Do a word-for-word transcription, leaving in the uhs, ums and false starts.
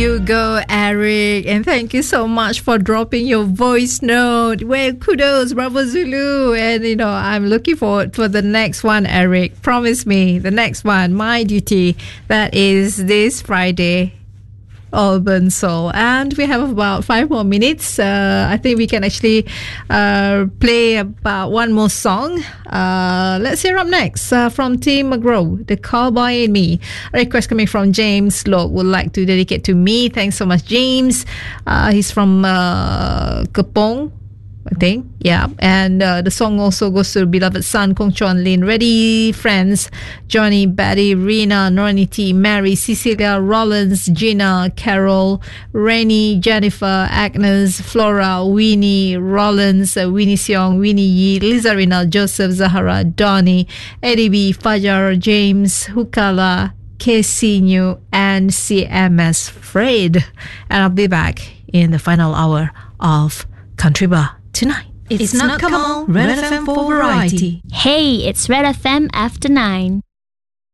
You go, Eric, and thank you so much for dropping your voice note. Well, kudos, Bravo Zulu, and you know I'm looking forward for the next one, Eric. Promise me the next one, My Duty. That is this Friday. Urban Soul, and we have about five more minutes. uh, I think we can actually uh, play about one more song. Uh, let's hear up next uh, from Tim McGraw, The Cowboy in Me. A request coming from James Lok, would like to dedicate to me. Thanks so much, James. Uh, he's from uh, Kepong, I think, yeah. And uh, the song also goes to beloved son Kong Chuan Lin. Ready, friends: Johnny, Betty, Rena, Norani T, Mary, Cecilia, Rollins, Gina, Carol, Rainy, Jennifer, Agnes, Flora, Winnie, Rollins, uh, Winnie Seong, Winnie Yi, Lizarina, Joseph, Zahara, Donnie, Eddie B, Fajar, James, Hukala, K C New, and C M S Fred. And I'll be back in the final hour of Country Bar tonight. It's, it's not, not come on, Red F M for variety. Hey, it's Red F M after nine.